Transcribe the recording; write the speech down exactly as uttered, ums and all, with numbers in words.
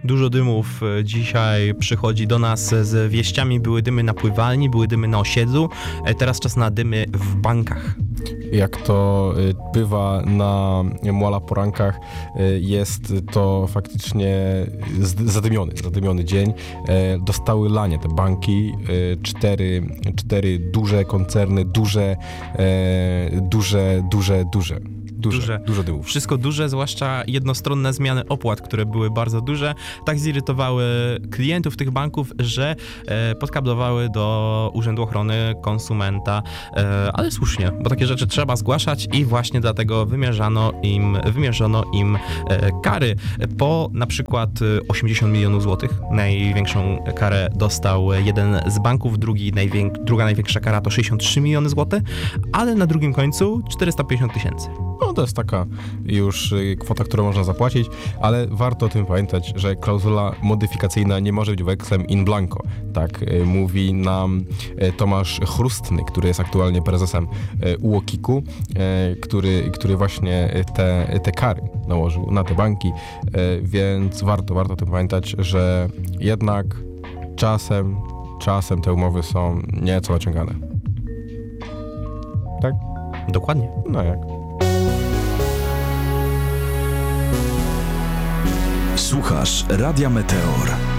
Dużo dymów dzisiaj przychodzi do nas z wieściami. Były dymy na pływalni, były dymy na osiedlu. Teraz czas na dymy w bankach. Jak to bywa na Muala porankach, jest to faktycznie zadymiony, zadymiony dzień. Dostały lanie te banki, cztery, cztery duże koncerny, duże, duże, duże, duże. Duże, duże, dużo dymów. Wszystko duże, zwłaszcza jednostronne zmiany opłat, które były bardzo duże, tak zirytowały klientów tych banków, że e, podkablowały do Urzędu Ochrony Konsumenta, e, ale słusznie, bo takie rzeczy trzeba zgłaszać i właśnie dlatego wymierzano im, wymierzono im e, kary po na przykład osiemdziesiąt milionów złotych. Największą karę dostał jeden z banków, drugi najwięk, druga największa kara to sześćdziesiąt trzy miliony złotych, ale na drugim końcu czterysta pięćdziesiąt tysięcy. No to jest taka już kwota, którą można zapłacić, ale warto o tym pamiętać, że klauzula modyfikacyjna nie może być wekslem in blanco. Tak mówi nam Tomasz Chrustny, który jest aktualnie prezesem U O K I K-u, który, który właśnie te, te kary nałożył na te banki, więc warto, warto o tym pamiętać, że jednak czasem, czasem te umowy są nieco naciągane. Tak? Dokładnie. No jak? Słuchasz Radia Meteor.